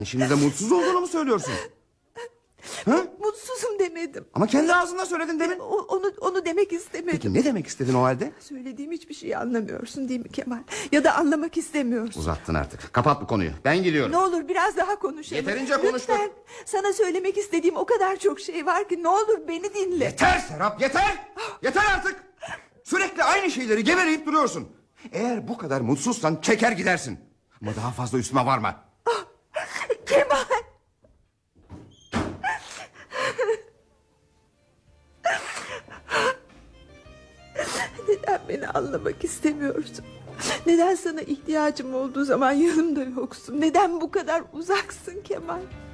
Şimdi de mutsuz olduğunu mu söylüyorsun? Ha? Mutsuzum demedim. Ama kendi ağzından söyledin demin. Onu demek istemedim. Peki ne demek istedin o halde? Söylediğim hiçbir şeyi anlamıyorsun değil mi Kemal? Ya da anlamak istemiyorsun. Uzattın artık. Kapat bu konuyu. Ben gidiyorum. Ne olur biraz daha konuşalım. Yeterince konuştuk. Lütfen. Sana söylemek istediğim o kadar çok şey var ki ne olur beni dinle. Yeter Serap, yeter. Yeter artık. Sürekli aynı şeyleri geveleyip duruyorsun. Eğer bu kadar mutsuzsan çeker gidersin. Ama daha fazla üstüme varma. Kemal. Neden beni anlamak istemiyorsun? Neden sana ihtiyacım olduğu zaman yanımda yoksun? Neden bu kadar uzaksın Kemal?